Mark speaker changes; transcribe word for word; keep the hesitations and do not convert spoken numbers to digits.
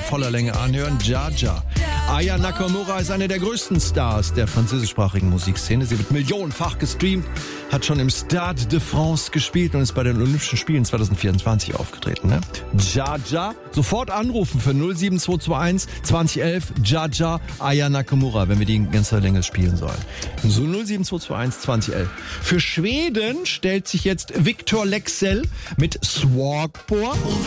Speaker 1: voller Länge anhören. Jaja. Aya Nakamura ist eine der größten Stars der französischsprachigen Musikszene. Sie wird millionenfach gestreamt, hat schon im Stade de France gespielt und ist bei den Olympischen Spielen zwanzig vierundzwanzig aufgetreten. Ne? Jaja. Sofort anrufen für null sieben zwei zwei eins zwanzig elf Jaja Aya Nakamura, wenn wir die in ganzer Länge spielen sollen. So null sieben zwei zwei eins zwanzig elf. Für Schweden stellt sich jetzt Victor Leksell mit Swagpor.